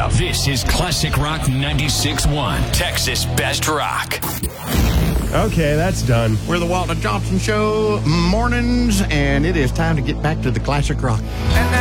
Radio. This is Classic Rock 96.1, Texas Best Rock. Okay, that's done. We're the Walter Johnson Show mornings, and it is time to get back to the Classic Rock. And